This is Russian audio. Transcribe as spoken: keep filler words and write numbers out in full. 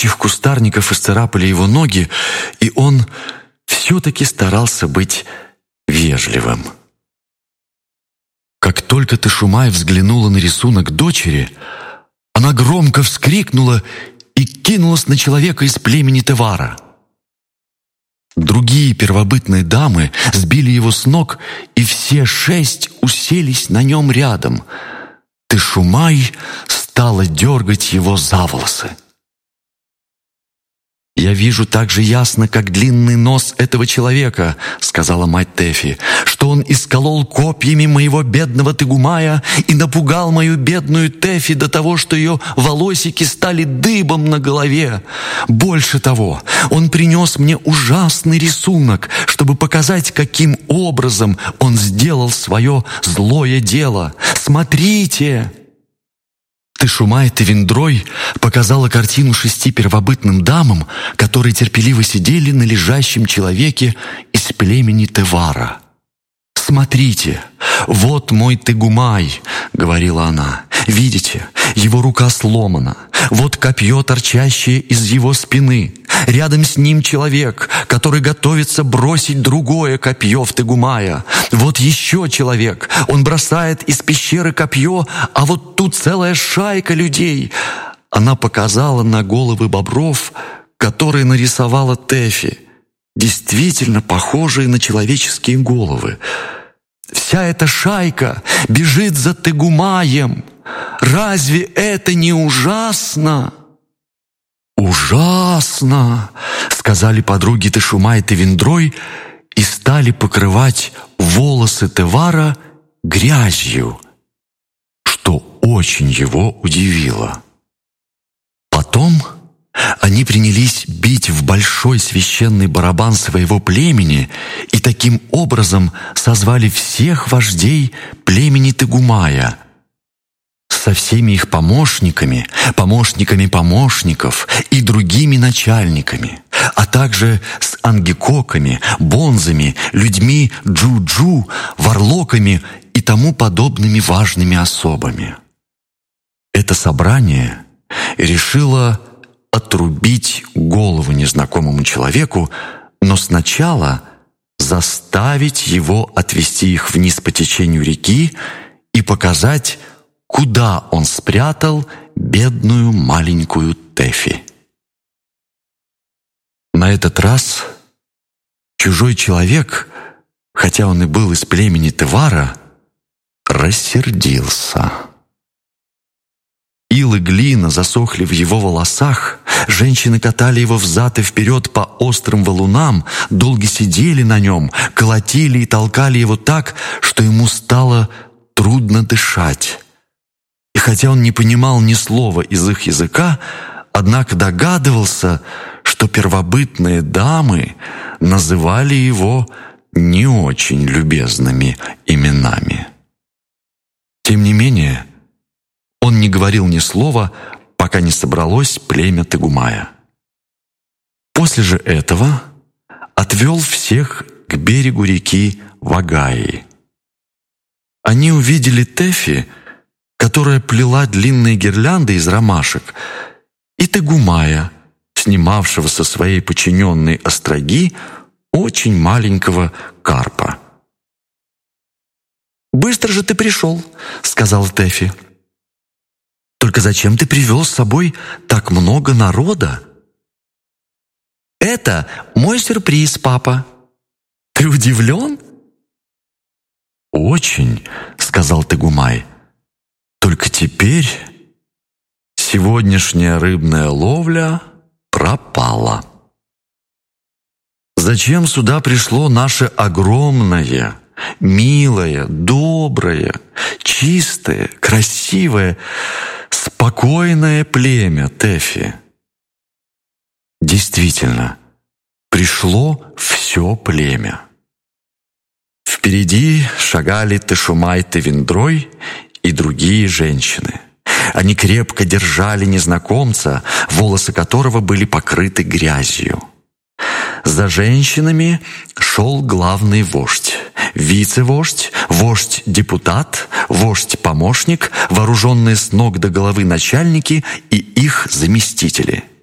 колючих кустарников исцарапали его ноги, и он все-таки старался быть вежливым. Как только Тышумай взглянула на рисунок дочери, она громко вскрикнула и кинулась на человека из племени Тевара. Другие первобытные дамы сбили его с ног, и все шесть уселись на нем рядом. Тышумай стала дергать его за волосы. «Я вижу так же ясно, как длинный нос этого человека, — сказала мать Тэфи, — что он исколол копьями моего бедного Тегумая и напугал мою бедную Тэфи до того, что ее волосики стали дыбом на голове. Больше того, он принес мне ужасный рисунок, чтобы показать, каким образом он сделал свое злое дело. Смотрите!» Тышумай Тевиндрой показала картину шести первобытным дамам, которые терпеливо сидели на лежащем человеке из племени Тевара. «Смотрите, вот мой Тегумай», — говорила она. «Видите, его рука сломана, вот копье, торчащее из его спины. Рядом с ним человек, который готовится бросить другое копье в Тегумая. Вот еще человек, он бросает из пещеры копье, а вот тут целая шайка людей». Она показала на головы бобров, которые нарисовала Тэфи, действительно похожие на человеческие головы. «Вся эта шайка бежит за Тегумаем. Разве это не ужасно?» «Ужасно!» — сказали подруги Тышумай Тевиндрой и стали покрывать волосы Тевара грязью, что очень его удивило. Потом они принялись бить в большой священный барабан своего племени и таким образом созвали всех вождей племени Тегумая со всеми их помощниками, помощниками помощников и другими начальниками, а также с ангекоками, бонзами, людьми джуджу, варлоками и тому подобными важными особами. Это собрание решило отрубить голову незнакомому человеку, но сначала заставить его отвести их вниз по течению реки и показать, куда он спрятал бедную маленькую Тэфи. На этот раз чужой человек, хотя он и был из племени Тевара, рассердился. Ил и глина засохли в его волосах, женщины катали его взад и вперед по острым валунам, долго сидели на нем, колотили и толкали его так, что ему стало трудно дышать. И хотя он не понимал ни слова из их языка, однако догадывался, что первобытные дамы называли его не очень любезными именами. Тем не менее, он не говорил ни слова, пока не собралось племя Тегумая. После же этого отвел всех к берегу реки Вагаи. Они увидели Тэфи, которая плела длинные гирлянды из ромашек, и Тегумая, снимавшего со своей подчиненной остроги очень маленького карпа. «Быстро же ты пришел», — сказал Тэфи. «Только зачем ты привел с собой так много народа?» «Это мой сюрприз, папа. Ты удивлен?» «Очень», — сказал Тегумай. «Только теперь сегодняшняя рыбная ловля пропала. Зачем сюда пришло наше огромное, милое, доброе, чистое, красивое, спокойное племя Тэфи?» Действительно, пришло все племя. Впереди шагали Тышумай Тевиндрой и другие женщины. Они крепко держали незнакомца, волосы которого были покрыты грязью. За женщинами шел главный вождь, вице-вождь, вождь-депутат, вождь-помощник, вооруженные с ног до головы начальники и их заместители.